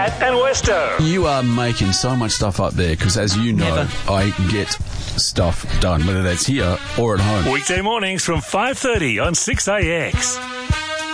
Matt and Westo. You are making so much stuff up there because, as you know, Never. I get stuff done, whether that's here or at home. Weekday mornings from 5:30 on 6AX.